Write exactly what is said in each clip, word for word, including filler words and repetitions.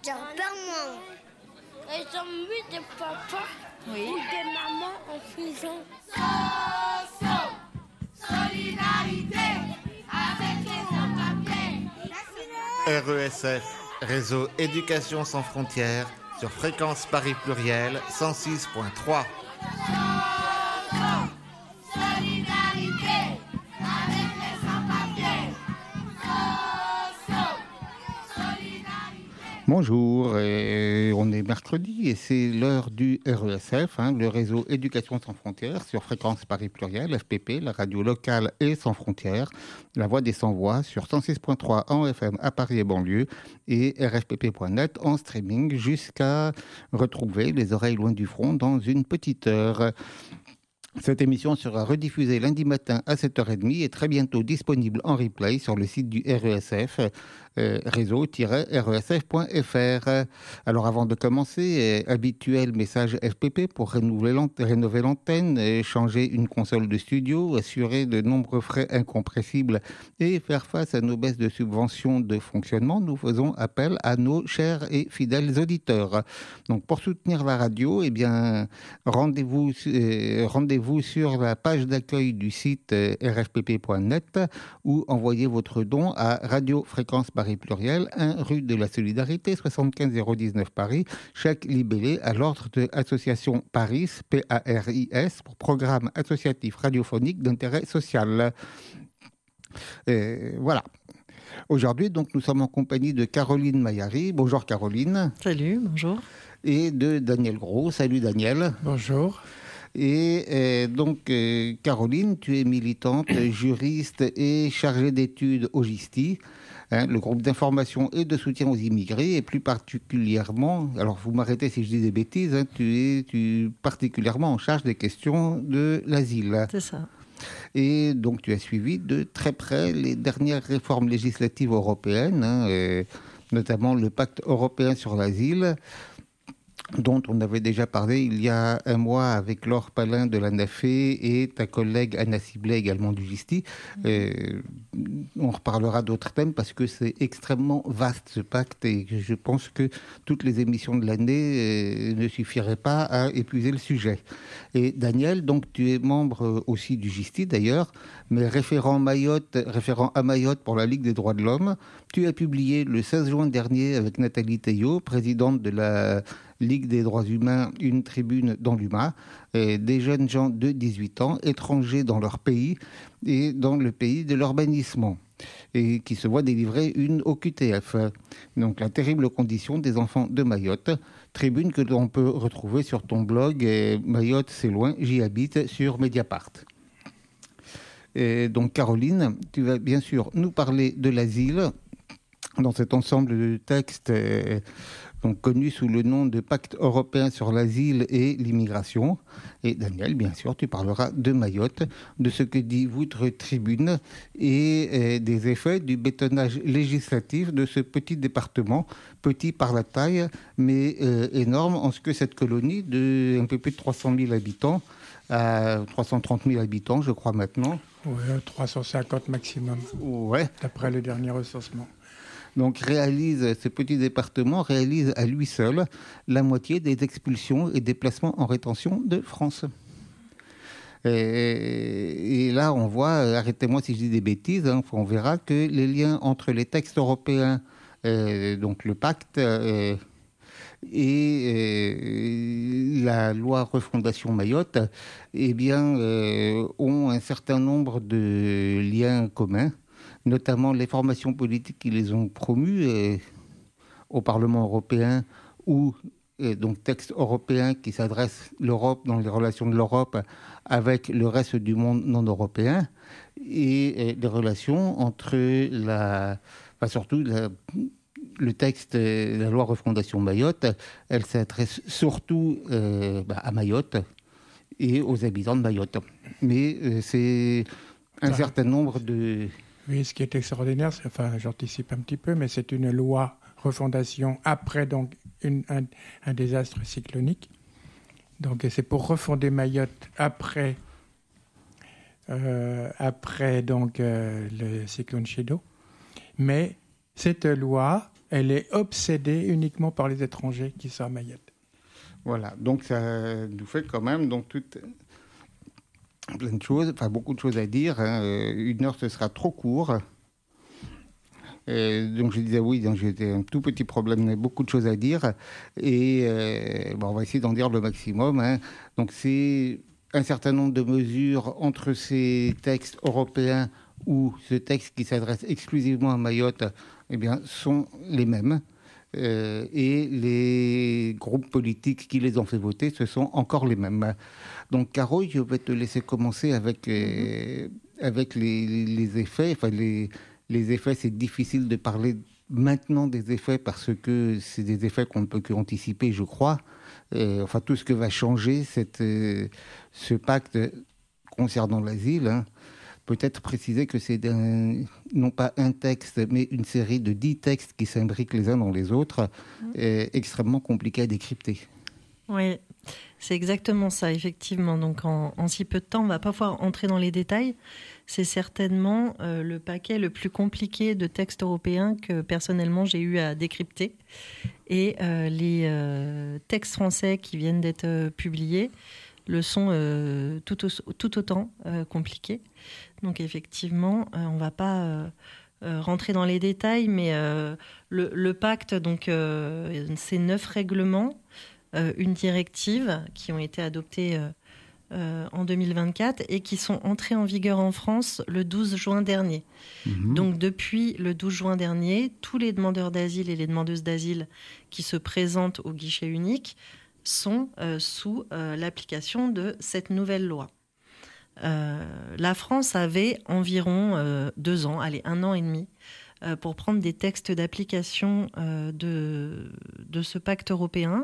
J'ai peur, moi. Ils ont mis des papas oui. ou des mamans en prison. So, so, solidarité avec les sans-papiers. R E S F, Réseau Éducation sans frontières, sur Fréquence Paris Pluriel, cent six virgule trois. Bonjour, et on est mercredi et c'est l'heure du R E S F, hein, le réseau Éducation sans frontières sur Fréquence Paris Pluriel, F P P, la radio locale et sans frontières, la voix des sans-voix sur cent six virgule trois en F M à Paris et banlieue et r f p p point net en streaming jusqu'à retrouver les oreilles loin du front dans une petite heure. Cette émission sera rediffusée lundi matin à sept heures trente et très bientôt disponible en replay sur le site du R E S F, euh, réseau tiret r e s f point f r. Alors avant de commencer, euh, habituel message F P P pour rénover l'antenne, rénover l'antenne euh, changer une console de studio, assurer de nombreux frais incompressibles et faire face à nos baisses de subventions de fonctionnement, nous faisons appel à nos chers et fidèles auditeurs. Donc pour soutenir la radio, eh bien, rendez-vous, euh, rendez-vous vous sur la page d'accueil du site r f p p point net ou envoyez votre don à Radio Fréquence Paris Pluriel, un rue de la Solidarité, soixante-quinze zéro dix-neuf Paris, chèque libellé à l'ordre de l'association Paris, P A R I S, pour programme associatif radiophonique d'intérêt social. Et voilà. Aujourd'hui, donc, nous sommes en compagnie de Caroline Mayari. Bonjour Caroline. Salut, bonjour. Et de Daniel Gros. Salut Daniel. Bonjour. Et euh, donc, euh, Caroline, tu es militante, juriste et chargée d'études au GISTI, hein, le groupe d'information et de soutien aux immigrés, et plus particulièrement, alors vous m'arrêtez si je dis des bêtises, hein, tu es tu, particulièrement en charge des questions de l'asile. C'est ça. Et donc, tu as suivi de très près les dernières réformes législatives européennes, hein, euh, notamment le pacte européen sur l'asile, dont on avait déjà parlé il y a un mois avec Laure Palin de la NAFE et ta collègue Anna Ciblet également du GISTI. Euh, on reparlera d'autres thèmes parce que c'est extrêmement vaste ce pacte et je pense que toutes les émissions de l'année euh, ne suffiraient pas à épuiser le sujet. Et Daniel, donc tu es membre aussi du GISTI d'ailleurs, mais référent, Mayotte, référent à Mayotte pour la Ligue des droits de l'homme. Tu as publié le seize juin dernier avec Nathalie Théot, présidente de la Ligue des droits humains, une tribune dans l'U M A, et des jeunes gens de dix-huit ans, étrangers dans leur pays et dans le pays de l'urbanisme, et qui se voient délivrer une O Q T F. Donc la terrible condition des enfants de Mayotte, tribune que l'on peut retrouver sur ton blog Mayotte c'est loin, j'y habite sur Mediapart. Et donc Caroline, tu vas bien sûr nous parler de l'asile dans cet ensemble de textes euh, donc connu sous le nom de Pacte européen sur l'asile et l'immigration. Et Daniel, bien sûr, tu parleras de Mayotte, de ce que dit votre tribune et euh, des effets du bétonnage législatif de ce petit département, petit par la taille, mais euh, énorme en ce que cette colonie de un peu plus de trois cent mille habitants, à trois cent trente mille habitants, je crois maintenant. Oui, trois cent cinquante maximum, ouais. D'après le dernier recensement. Donc réalise, ce petit département réalise à lui seul la moitié des expulsions et des placements en rétention de France. Et, et là, on voit, arrêtez-moi si je dis des bêtises, hein, on verra que les liens entre les textes européens, euh, donc le pacte, euh, et euh, la loi refondation Mayotte, eh bien, euh, ont un certain nombre de liens communs, notamment les formations politiques qui les ont promues euh, au Parlement européen ou euh, donc texte européen qui s'adresse à l'Europe dans les relations de l'Europe avec le reste du monde non européen et euh, les relations entre la, enfin surtout la, le texte, euh, la loi refondation Mayotte, elle s'adresse surtout euh, bah, à Mayotte et aux habitants de Mayotte. Mais euh, c'est un certain nombre de... Oui, ce qui est extraordinaire, c'est, enfin j'anticipe un petit peu, mais c'est une loi refondation après donc une, un, un désastre cyclonique. Donc c'est pour refonder Mayotte après, euh, après donc, euh, le cyclone Chido. Mais cette loi, elle est obsédée uniquement par les étrangers qui sont à Mayotte. Voilà, donc ça nous fait quand même donc toute plein de choses, enfin beaucoup de choses à dire. Hein. Une heure, ce sera trop court. Et donc je disais oui, donc j'ai un tout petit problème, il y a beaucoup de choses à dire. Et euh, bon, on va essayer d'en dire le maximum. Hein. Donc c'est un certain nombre de mesures entre ces textes européens ou ce texte qui s'adresse exclusivement à Mayotte, eh bien, sont les mêmes. Euh, et les groupes politiques qui les ont fait voter, ce sont encore les mêmes. Donc, Caro, je vais te laisser commencer avec, euh, avec les, les effets. Enfin, les, les effets, c'est difficile de parler maintenant des effets parce que c'est des effets qu'on ne peut qu'anticiper, je crois. Euh, enfin, tout ce que va changer, cette, euh, ce pacte concernant l'asile, hein. Peut-être préciser que c'est un, non pas un texte, mais une série de dix textes qui s'imbriquent les uns dans les autres, mmh. est extrêmement compliqué à décrypter. Oui, c'est exactement ça, effectivement. Donc en, en si peu de temps, on ne va pas pouvoir entrer dans les détails. C'est certainement euh, le paquet le plus compliqué de textes européens que personnellement j'ai eu à décrypter. Et euh, les euh, textes français qui viennent d'être euh, publiés le sont euh, tout, au, tout autant euh, compliqués. Donc effectivement, euh, on ne va pas euh, euh, rentrer dans les détails, mais euh, le, le pacte, donc, euh, c'est neuf règlements, euh, une directive qui ont été adoptés euh, euh, en deux mille vingt-quatre et qui sont entrés en vigueur en France le douze juin dernier. Mmh. Donc depuis le douze juin dernier, tous les demandeurs d'asile et les demandeuses d'asile qui se présentent au guichet unique sont euh, sous euh, l'application de cette nouvelle loi. Euh, la France avait environ euh, deux ans, allez, un an et demi, euh, pour prendre des textes d'application euh, de, de ce pacte européen.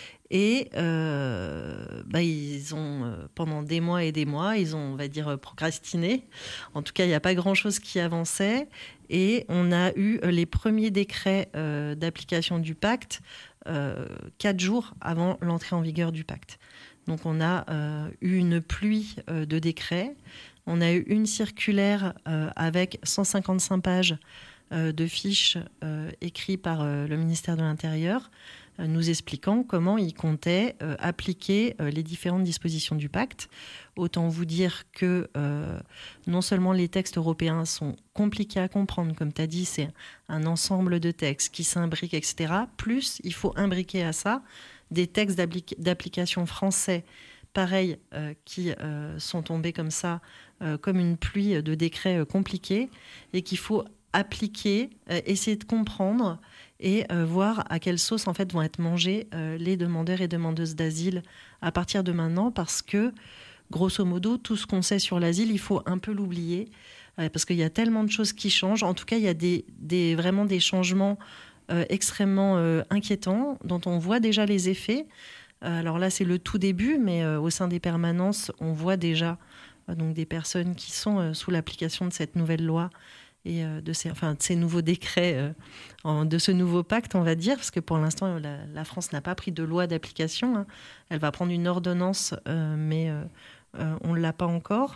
Et euh, bah, ils ont, euh, pendant des mois et des mois, ils ont, on va dire, procrastiné. En tout cas, il n'y a pas grand-chose qui avançait. Et on a eu les premiers décrets euh, d'application du pacte euh, quatre jours avant l'entrée en vigueur du pacte. Donc on a euh, eu une pluie euh, de décrets. On a eu une circulaire euh, avec cent cinquante-cinq pages euh, de fiches euh, écrites par euh, le ministère de l'Intérieur, euh, nous expliquant comment il comptait euh, appliquer euh, les différentes dispositions du pacte. Autant vous dire que euh, non seulement les textes européens sont compliqués à comprendre, comme tu as dit, c'est un ensemble de textes qui s'imbriquent, et cetera. Plus, il faut imbriquer à ça des textes d'application français, pareil, euh, qui euh, sont tombés comme ça, euh, comme une pluie de décrets euh, compliqués, et qu'il faut appliquer, euh, essayer de comprendre et euh, voir à quelle sauce en fait vont être mangés euh, les demandeurs et demandeuses d'asile à partir de maintenant, parce que grosso modo, tout ce qu'on sait sur l'asile, il faut un peu l'oublier, euh, parce qu'il y a tellement de choses qui changent. En tout cas, il y a des, des, vraiment des changements Euh, extrêmement euh, inquiétant, dont on voit déjà les effets. Euh, alors là, c'est le tout début, mais euh, au sein des permanences, on voit déjà euh, donc des personnes qui sont euh, sous l'application de cette nouvelle loi et euh, de, ces, enfin, de ces nouveaux décrets, euh, en, de ce nouveau pacte, on va dire, parce que pour l'instant, la, la France n'a pas pris de loi d'application. Hein. Elle va prendre une ordonnance, euh, mais euh, euh, on ne l'a pas encore.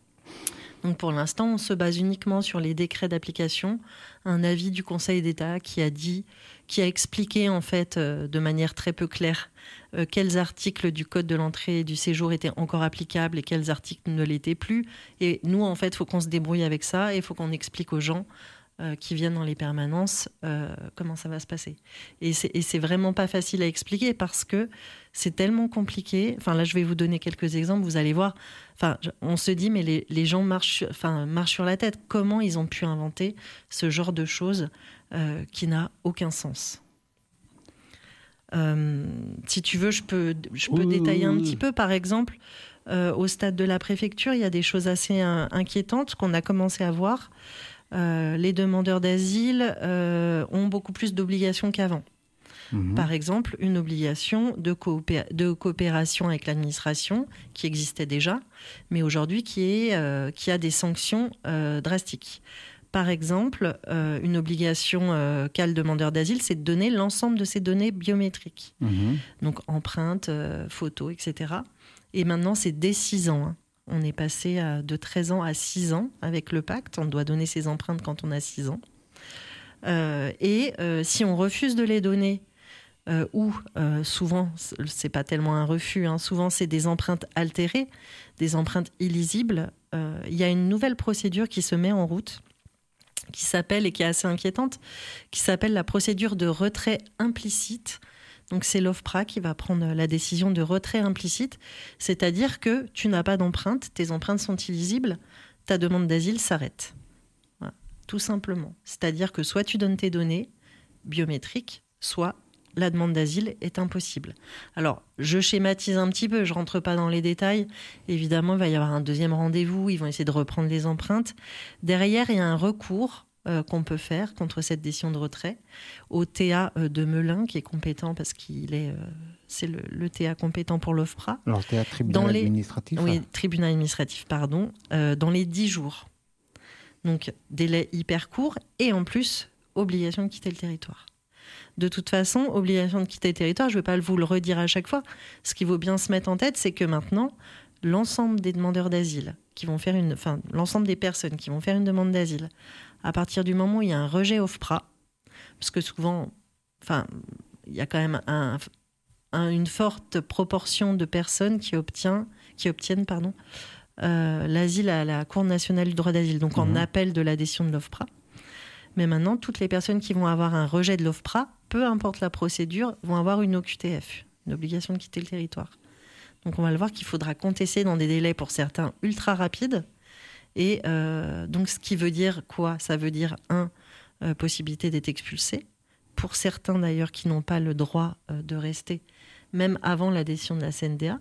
Donc pour l'instant, on se base uniquement sur les décrets d'application, un avis du Conseil d'État qui a dit, qui a expliqué en fait euh, de manière très peu claire euh, quels articles du Code de l'entrée et du séjour étaient encore applicables et quels articles ne l'étaient plus. Et nous, en fait, il faut qu'on se débrouille avec ça et il faut qu'on explique aux gens euh, qui viennent dans les permanences euh, comment ça va se passer. Et c'est, et c'est vraiment pas facile à expliquer parce que c'est tellement compliqué. Enfin, là, je vais vous donner quelques exemples. Vous allez voir. Enfin, on se dit, mais les, les gens marchent, enfin, marchent sur la tête. Comment ils ont pu inventer ce genre de choses euh, qui n'a aucun sens? euh, Si tu veux, je peux, je peux oui, détailler oui, oui. un petit peu. Par exemple, euh, au stade de la préfecture, il y a des choses assez euh, inquiétantes qu'on a commencé à voir. Euh, les demandeurs d'asile euh, ont beaucoup plus d'obligations qu'avant. Mmh. Par exemple, une obligation de, coopé- de coopération avec l'administration qui existait déjà, mais aujourd'hui qui, est, euh, qui a des sanctions euh, drastiques. Par exemple, euh, une obligation euh, qu'a le demandeur d'asile, c'est de donner l'ensemble de ses données biométriques. Mmh. Donc empreintes, euh, photos, et cetera. Et maintenant, c'est dès six ans. Hein. On est passé à, de treize ans à six ans avec le pacte. On doit donner ses empreintes quand on a six ans. Euh, et euh, si on refuse de les donner, euh, ou euh, souvent, c'est pas tellement un refus, hein, souvent c'est des empreintes altérées, des empreintes illisibles, euh, il y a une nouvelle procédure qui se met en route, qui s'appelle, et qui est assez inquiétante, qui s'appelle la procédure de retrait implicite. Donc c'est l'OFPRA qui va prendre la décision de retrait implicite, c'est-à-dire que tu n'as pas d'empreinte, tes empreintes sont illisibles, ta demande d'asile s'arrête. Voilà, tout simplement. C'est-à-dire que soit tu donnes tes données biométriques, soit la demande d'asile est impossible. Alors, je schématise un petit peu, je ne rentre pas dans les détails. Évidemment, il va y avoir un deuxième rendez-vous, ils vont essayer de reprendre les empreintes. Derrière, il y a un recours euh, qu'on peut faire contre cette décision de retrait au T A de Melun, qui est compétent parce qu'il est... Euh, c'est le, le T A compétent pour l'OFPRA. Alors, T A tribunal les, administratif. Oui, hein. tribunal administratif, pardon, euh, dans les dix jours. Donc, délai hyper court et en plus, obligation de quitter le territoire. De toute façon, obligation de quitter le territoire, je ne vais pas vous le redire à chaque fois. Ce qu'il faut bien se mettre en tête, c'est que maintenant, l'ensemble des demandeurs d'asile, qui vont faire une, enfin, l'ensemble des personnes qui vont faire une demande d'asile, à partir du moment où il y a un rejet OFPRA, parce que souvent, enfin, il y a quand même un, un, une forte proportion de personnes qui, obtient, qui obtiennent pardon, euh, l'asile à la Cour nationale du droit d'asile, donc mmh. en appel de la décision de l'OFPRA. Mais maintenant, toutes les personnes qui vont avoir un rejet de l'OFPRA, peu importe la procédure, vont avoir une O Q T F, une obligation de quitter le territoire. Donc on va le voir qu'il faudra contester dans des délais pour certains ultra rapides. Et euh, donc ce qui veut dire quoi ? Ça veut dire, un, euh, possibilité d'être expulsé. Pour certains d'ailleurs qui n'ont pas le droit euh, de rester, même avant la décision de la C N D A.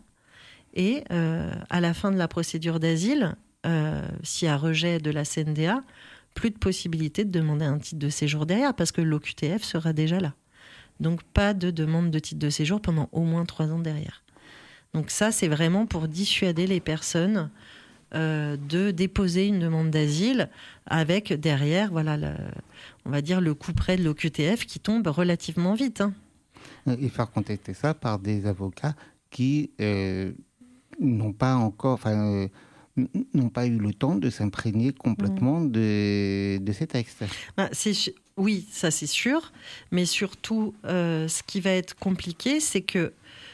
Et euh, à la fin de la procédure d'asile, euh, s'il y a rejet de la C N D A, plus de possibilité de demander un titre de séjour derrière parce que l'O Q T F sera déjà là. Donc pas de demande de titre de séjour pendant au moins trois ans derrière. Donc ça, c'est vraiment pour dissuader les personnes euh, de déposer une demande d'asile avec derrière, voilà, le, on va dire le coup près de l'O Q T F qui tombe relativement vite. Hein. Et faire contester ça par des avocats qui euh, n'ont pas encore... Euh, n'ont pas eu le temps de s'imprégner complètement mmh. de, de ces textes. Ben, c'est, oui, ça c'est sûr, mais surtout, euh, ce qui va être compliqué, c'est que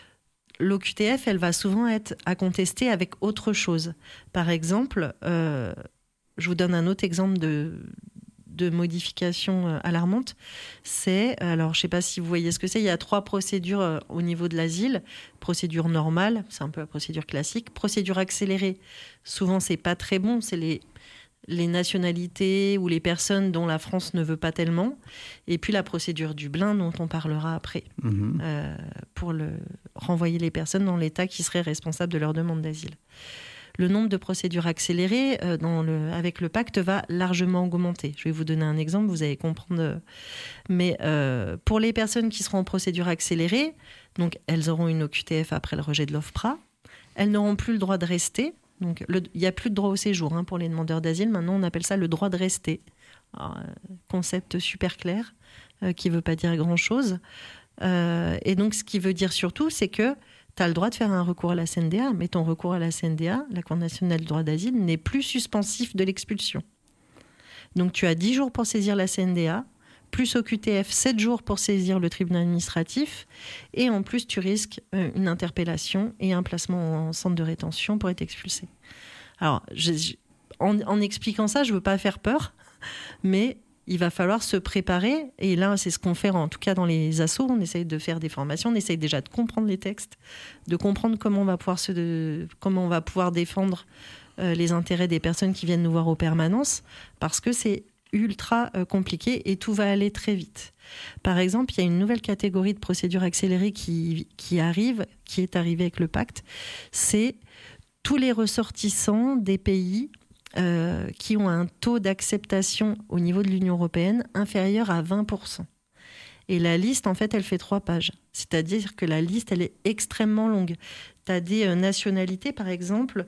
l'O Q T F, elle va souvent être à contester avec autre chose. Par exemple, euh, je vous donne un autre exemple de, de modification alarmante. C'est, alors je ne sais pas si vous voyez ce que c'est, il y a trois procédures au niveau de l'asile. Procédure normale, c'est un peu la procédure classique. Procédure accélérée, souvent c'est pas très bon, c'est les, les nationalités ou les personnes dont la France ne veut pas tellement. Et puis la procédure Dublin dont on parlera après, mmh. euh, pour le, renvoyer les personnes dans l'État qui serait responsable de leur demande d'asile. Le nombre de procédures accélérées euh, dans le, avec le pacte va largement augmenter. Je vais vous donner un exemple, vous allez comprendre. Mais euh, pour les personnes qui seront en procédure accélérée, donc elles auront une O Q T F après le rejet de l'OFPRA, elles n'auront plus le droit de rester. Donc il n'y a plus de droit au séjour hein, pour les demandeurs d'asile. Maintenant, on appelle ça le droit de rester. Alors, euh, concept super clair euh, qui ne veut pas dire grand-chose. Euh, et donc, ce qui veut dire surtout, c'est que tu as le droit de faire un recours à la C N D A, mais ton recours à la C N D A, la Cour nationale du droit d'asile, n'est plus suspensif de l'expulsion. Donc tu as dix jours pour saisir la C N D A, plus au Q T F, sept jours pour saisir le tribunal administratif, et en plus tu risques une interpellation et un placement en centre de rétention pour être expulsé. Alors, je, je, en, en expliquant ça, je ne veux pas faire peur, mais il va falloir se préparer, et là, c'est ce qu'on fait, en tout cas dans les assos, on essaye de faire des formations, on essaye déjà de comprendre les textes, de comprendre comment on va pouvoir, se, de, comment on va pouvoir défendre euh, les intérêts des personnes qui viennent nous voir aux permanences, parce que c'est ultra euh, compliqué et tout va aller très vite. Par exemple, il y a une nouvelle catégorie de procédures accélérées qui, qui arrive, qui est arrivée avec le pacte, c'est tous les ressortissants des pays Euh, qui ont un taux d'acceptation au niveau de l'Union européenne inférieur à vingt pour cent. Et la liste, en fait, elle fait trois pages. C'est-à-dire que la liste, elle est extrêmement longue. Tu as des euh, nationalités, par exemple,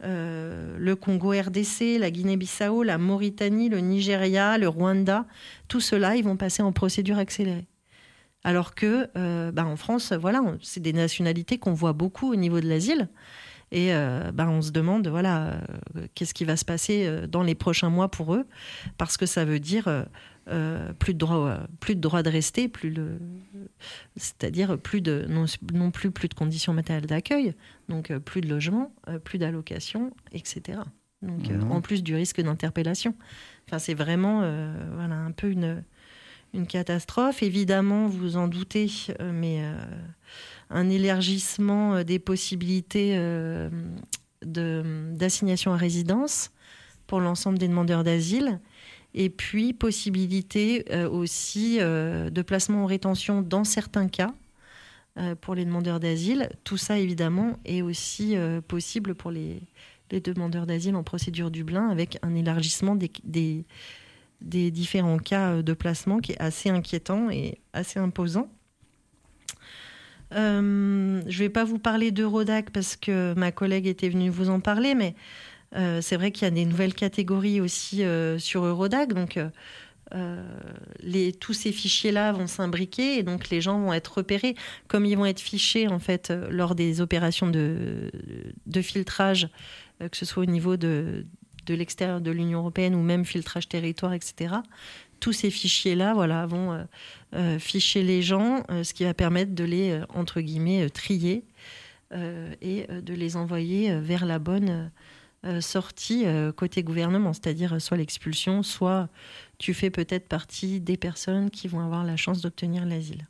euh, le Congo R D C, la Guinée-Bissau, la Mauritanie, le Nigeria, le Rwanda. Tout cela, ils vont passer en procédure accélérée. Alors que, euh, bah, en France, voilà, c'est des nationalités qu'on voit beaucoup au niveau de l'asile. Et euh, ben, on se demande, voilà, euh, qu'est-ce qui va se passer euh, dans les prochains mois pour eux, parce que ça veut dire euh, euh, plus de droit, euh, plus de droit de rester, plus le, c'est-à-dire plus de, non, non plus plus de conditions matérielles d'accueil, donc euh, plus de logement, euh, plus d'allocations, et cetera. Donc, euh, mmh. en plus du risque d'interpellation. Enfin, c'est vraiment, euh, voilà, un peu une une catastrophe. Évidemment, vous vous en doutez, euh, mais euh, un élargissement des possibilités euh, de, d'assignation à résidence pour l'ensemble des demandeurs d'asile, et puis possibilité euh, aussi euh, de placement en rétention dans certains cas euh, pour les demandeurs d'asile. Tout ça, évidemment, est aussi euh, possible pour les, les demandeurs d'asile en procédure Dublin, avec un élargissement des, des des différents cas de placement qui est assez inquiétant et assez imposant. Euh, je ne vais pas vous parler d'Eurodac parce que ma collègue était venue vous en parler, mais euh, c'est vrai qu'il y a des nouvelles catégories aussi euh, sur Eurodac. Donc, euh, les, tous ces fichiers-là vont s'imbriquer et donc les gens vont être repérés. Comme ils vont être fichés en fait, lors des opérations de, de filtrage, euh, que ce soit au niveau de... de l'extérieur de l'Union européenne ou même filtrage territoire, et cetera. Tous ces fichiers-là voilà, vont euh, euh, ficher les gens, euh, ce qui va permettre de les, euh, entre guillemets, euh, trier euh, et euh, de les envoyer euh, vers la bonne euh, sortie euh, côté gouvernement, c'est-à-dire euh, soit l'expulsion, soit tu fais peut-être partie des personnes qui vont avoir la chance d'obtenir l'asile.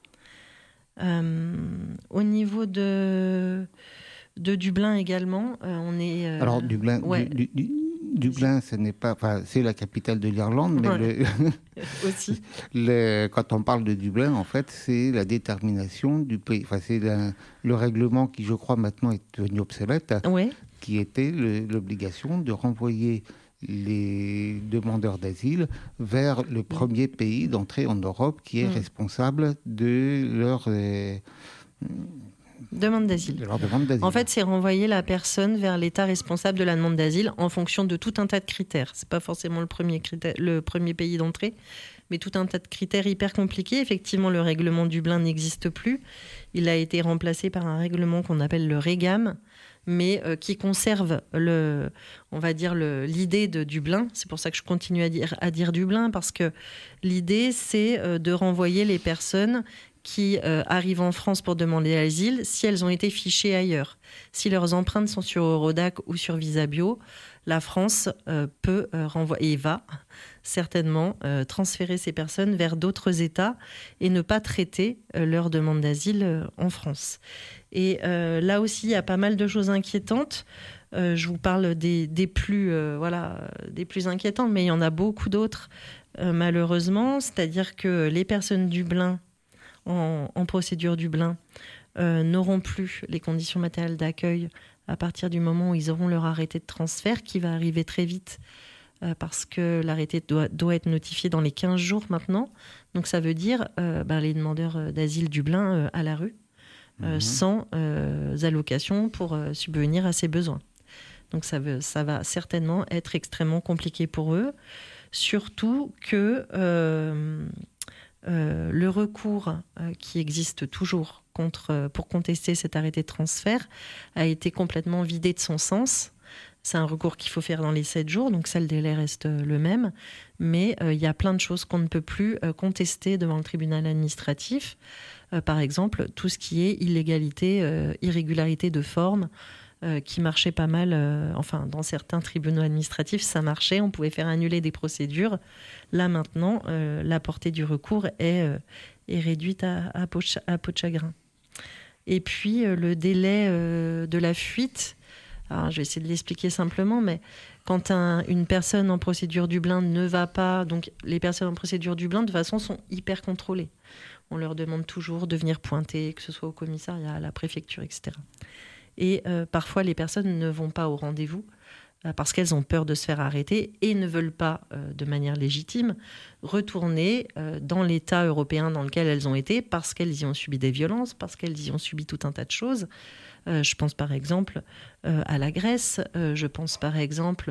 Euh, au niveau de, de Dublin également, euh, on est... Euh, Alors, Dublin... ouais. Du, du, Dublin, ce n'est pas, enfin, c'est la capitale de l'Irlande, mais ouais. le, aussi. Le, quand on parle de Dublin, en fait, c'est la détermination du pays. Enfin, c'est la, le règlement qui, je crois, maintenant est devenu obsolète, ouais. qui était le, l'obligation de renvoyer les demandeurs d'asile vers le premier pays d'entrée en Europe qui est mmh. responsable de leur euh, demande d'asile. de leur demande d'asile. En fait, c'est renvoyer la personne vers l'État responsable de la demande d'asile en fonction de tout un tas de critères. C'est pas forcément le premier critère, le premier pays d'entrée, mais tout un tas de critères hyper compliqués. Effectivement, le règlement Dublin n'existe plus. Il a été remplacé par un règlement qu'on appelle le REGAM, mais euh, qui conserve le, on va dire le, l'idée de Dublin. C'est pour ça que je continue à dire, à dire Dublin, parce que l'idée, c'est euh, de renvoyer les personnes qui euh, arrivent en France pour demander l'asile si elles ont été fichées ailleurs. Si leurs empreintes sont sur Eurodac ou sur Visabio, la France euh, peut euh, renvoyer, et va certainement euh, transférer ces personnes vers d'autres États et ne pas traiter euh, leur demande d'asile euh, en France. Et euh, là aussi, il y a pas mal de choses inquiétantes. Euh, je vous parle des, des, plus, euh, voilà, des plus inquiétantes, mais il y en a beaucoup d'autres, euh, malheureusement. C'est-à-dire que les personnes Dublin, en, en procédure Dublin, euh, n'auront plus les conditions matérielles d'accueil à partir du moment où ils auront leur arrêté de transfert, qui va arriver très vite, euh, parce que l'arrêté doit, doit être notifié dans les quinze jours maintenant. Donc ça veut dire euh, ben, les demandeurs d'asile Dublin euh, à la rue, euh, mmh. sans euh, allocation pour euh, subvenir à ses besoins. Donc ça, veut, ça va certainement être extrêmement compliqué pour eux, surtout que euh, euh, le recours euh, qui existe toujours contre, euh, pour contester cet arrêté de transfert a été complètement vidé de son sens. C'est un recours qu'il faut faire dans les sept jours, donc ça, le délai reste le même. Mais il euh, y a plein de choses qu'on ne peut plus euh, contester devant le tribunal administratif. Euh, par exemple, tout ce qui est illégalité, euh, irrégularité de forme, euh, qui marchait pas mal. Euh, enfin, dans certains tribunaux administratifs, ça marchait. On pouvait faire annuler des procédures. Là, maintenant, euh, la portée du recours est, euh, est réduite à, à, peau, à peau de chagrin. Et puis, euh, le délai euh, de la fuite... Alors, je vais essayer de l'expliquer simplement, mais quand un, une personne en procédure Dublin ne va pas... Donc, les personnes en procédure Dublin, de toute façon, sont hyper contrôlées. On leur demande toujours de venir pointer, que ce soit au commissariat, à la préfecture, et cetera. Et euh, parfois, les personnes ne vont pas au rendez-vous euh, parce qu'elles ont peur de se faire arrêter et ne veulent pas, euh, de manière légitime, retourner euh, dans l'État européen dans lequel elles ont été parce qu'elles y ont subi des violences, parce qu'elles y ont subi tout un tas de choses. Euh, je pense par exemple euh, à la Grèce, euh, je pense par exemple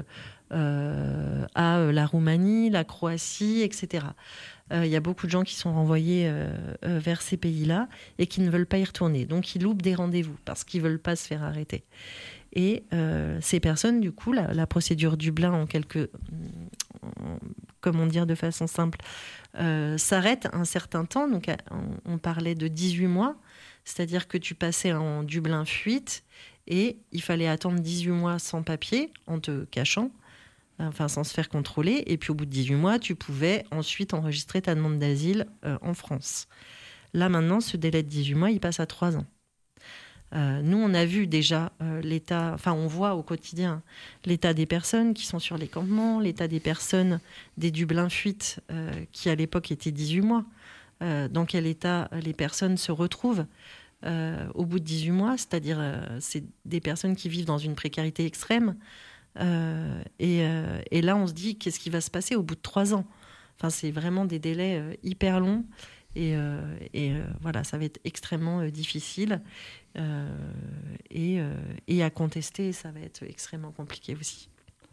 euh, à euh, la Roumanie, la Croatie, et cetera. Il euh, y a beaucoup de gens qui sont renvoyés euh, euh, vers ces pays-là et qui ne veulent pas y retourner. Donc ils loupent des rendez-vous parce qu'ils ne veulent pas se faire arrêter. Et euh, ces personnes, du coup, la, la procédure Dublin, en quelque, en, comment dire de façon simple, euh, s'arrête un certain temps. Donc, on, on parlait de dix-huit mois, c'est-à-dire que tu passais en Dublin fuite et il fallait attendre dix-huit mois sans papier, en te cachant, enfin sans se faire contrôler. Et puis, au bout de dix-huit mois, tu pouvais ensuite enregistrer ta demande d'asile euh, en France. Là, maintenant, ce délai de dix-huit mois, il passe à trois ans. Euh, nous, on a vu déjà euh, l'état, enfin, on voit au quotidien l'état des personnes qui sont sur les campements, l'état des personnes des Dublin fuites euh, qui, à l'époque, étaient dix-huit mois. Euh, dans quel état les personnes se retrouvent euh, au bout de dix-huit mois, c'est-à-dire euh, c'est des personnes qui vivent dans une précarité extrême. Euh, et, euh, et là, on se dit, qu'est-ce qui va se passer au bout de trois ans ? Enfin, c'est vraiment des délais euh, hyper longs. Et, euh, et euh, voilà, ça va être extrêmement euh, difficile. Euh, et, euh, et à contester, ça va être extrêmement compliqué aussi.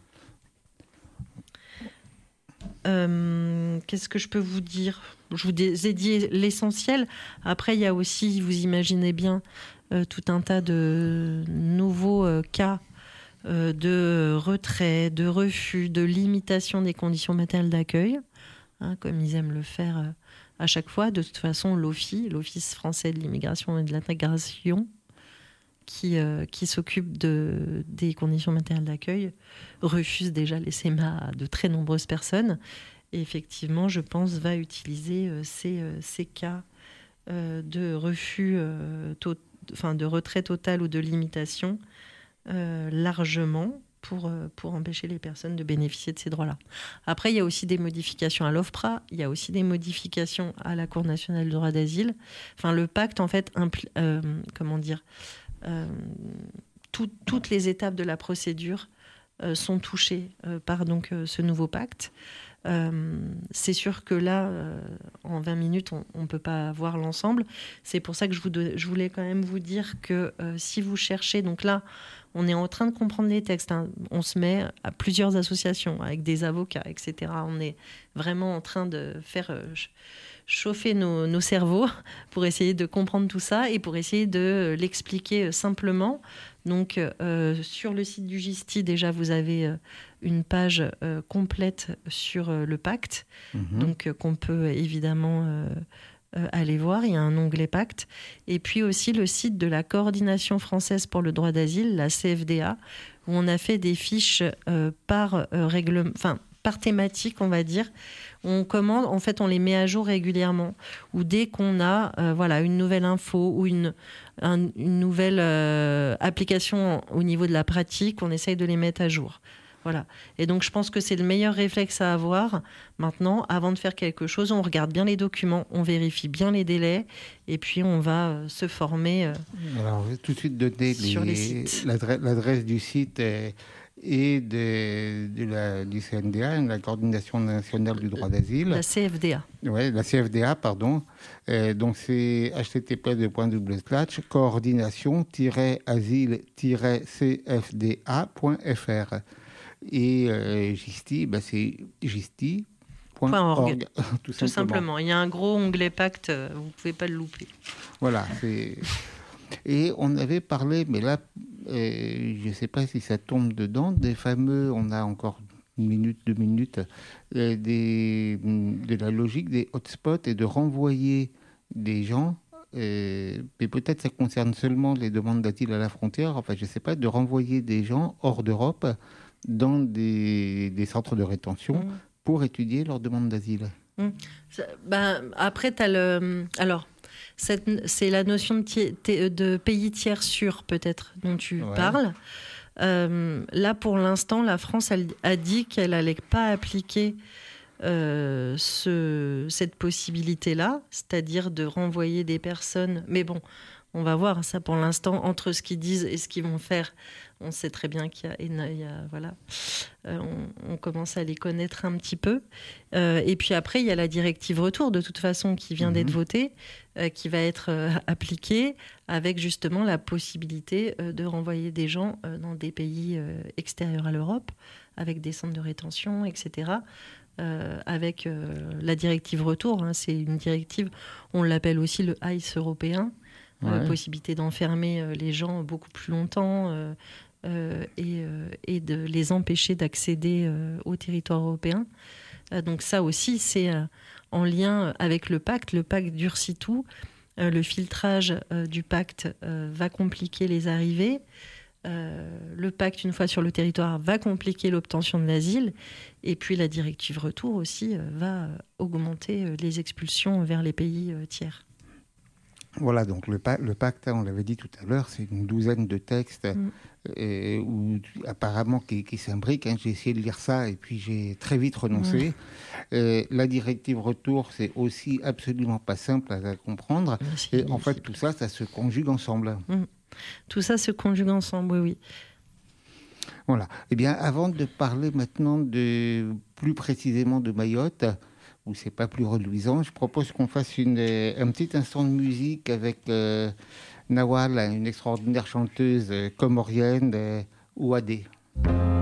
Euh, qu'est-ce que je peux vous dire ? Je vous ai dit l'essentiel. Après, il y a aussi, vous imaginez bien, euh, tout un tas de nouveaux euh, cas euh, de retrait, de refus, de limitation des conditions matérielles d'accueil, hein, comme ils aiment le faire euh, à chaque fois. De toute façon, l'O F I, l'Office français de l'immigration et de l'intégration, qui, euh, qui s'occupe de, des conditions matérielles d'accueil, refuse déjà les S E M A à de très nombreuses personnes. Et effectivement, je pense, va utiliser euh, ces, euh, ces cas euh, de refus, euh, to- enfin, de retrait total ou de limitation euh, largement pour, euh, pour empêcher les personnes de bénéficier de ces droits-là. Après, il y a aussi des modifications à l'OFPRA, il y a aussi des modifications à la Cour nationale du droit d'asile. Enfin, le pacte, en fait, impl- euh, comment dire, euh, tout, toutes les étapes de la procédure euh, sont touchées euh, par donc, euh, ce nouveau pacte. Euh, c'est sûr que là, euh, en vingt minutes, on ne peut pas voir l'ensemble. C'est pour ça que je, vous de, je voulais quand même vous dire que euh, si vous cherchez, donc là, on est en train de comprendre les textes. Hein. On se met à plusieurs associations avec des avocats, et cetera. On est vraiment en train de faire euh, chauffer nos, nos cerveaux pour essayer de comprendre tout ça et pour essayer de l'expliquer simplement. Donc, euh, sur le site du Gisti, déjà, vous avez euh, une page euh, complète sur euh, le pacte, mmh. donc euh, qu'on peut évidemment euh, euh, aller voir. Il y a un onglet pacte. Et puis aussi le site de la Coordination française pour le droit d'asile, la C F D A, où on a fait des fiches euh, par euh, règlement, enfin, par thématique, on va dire. On commande, en fait, on les met à jour régulièrement. Ou dès qu'on a euh, voilà, une nouvelle info ou une, un, une nouvelle euh, application au niveau de la pratique, on essaye de les mettre à jour. Voilà. Et donc, je pense que c'est le meilleur réflexe à avoir. Maintenant, avant de faire quelque chose, on regarde bien les documents, on vérifie bien les délais, et puis on va euh, se former euh, Alors, je vais tout de suite donner sur les, les, sites. L'adresse, l'adresse du site est... et de, de la, du C N D A, la Coordination nationale du droit d'asile. La C F D A. Oui, la C F D A, pardon. Euh, donc, c'est h t t p deux point double slash coordination tiret asile tiret c f d a point f r. Et euh, Gisti, bah, c'est gisti point org. Tout, tout simplement. simplement. Il y a un gros onglet pacte, vous ne pouvez pas le louper. Voilà, c'est... Et on avait parlé, mais là, euh, je ne sais pas si ça tombe dedans, des fameux, on a encore une minute, deux minutes, euh, des, de la logique des hotspots et de renvoyer des gens, euh, mais peut-être ça concerne seulement les demandes d'asile à la frontière, enfin je ne sais pas, de renvoyer des gens hors d'Europe dans des, des centres de rétention mmh. pour étudier leur demande d'asile. Mmh. Ça, ben, après, tu as le... Alors... Cette, c'est la notion de, ti- de pays tiers sûr, peut-être, dont tu ouais. parles. Euh, là, pour l'instant, la France elle, a dit qu'elle n'allait pas appliquer euh, ce, cette possibilité-là, c'est-à-dire de renvoyer des personnes. Mais bon, on va voir ça pour l'instant, entre ce qu'ils disent et ce qu'ils vont faire. On sait très bien qu'il y a, il y a voilà, euh, on, on commence à les connaître un petit peu. Euh, et puis après, il y a la directive retour, de toute façon, qui vient mmh. d'être votée, euh, qui va être euh, appliquée, avec justement la possibilité euh, de renvoyer des gens euh, dans des pays euh, extérieurs à l'Europe, avec des centres de rétention, et cetera. Euh, avec euh, la directive retour, hein, c'est une directive, on l'appelle aussi le I C E européen. Ouais. Euh, possibilité d'enfermer euh, les gens beaucoup plus longtemps, euh, euh, et, euh, et de les empêcher d'accéder euh, au territoire européen. Euh, donc ça aussi, c'est euh, en lien avec le pacte. Le pacte durcit tout. Euh, le filtrage euh, du pacte euh, va compliquer les arrivées. Euh, le pacte, une fois sur le territoire, va compliquer l'obtention de l'asile. Et puis la directive retour aussi euh, va augmenter euh, les expulsions vers les pays euh, tiers. Voilà, donc le, pa- le pacte, on l'avait dit tout à l'heure, c'est une douzaine de textes mm. euh, où, apparemment qui, qui s'imbriquent. Hein. J'ai essayé de lire ça et puis j'ai très vite renoncé. Mm. Euh, la directive retour, c'est aussi absolument pas simple à, à comprendre. Merci, et en fait, tout ça, ça se conjugue ensemble. Mm. Tout ça se conjugue ensemble, oui, oui. Voilà. Eh bien, avant de parler maintenant de, plus précisément de Mayotte, où c'est pas plus reluisant, je propose qu'on fasse une, un petit instant de musique avec euh, Nawal, une extraordinaire chanteuse euh, comorienne, euh, Ouadé.